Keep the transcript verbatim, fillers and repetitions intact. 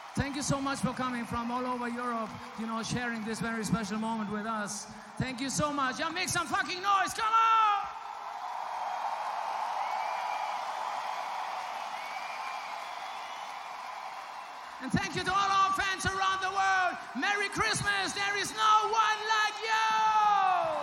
Thank you so much for coming from all over Europe, you know, sharing this very special moment with us. Thank you so much. Yeah, make some fucking noise, come on! And thank you to all our fans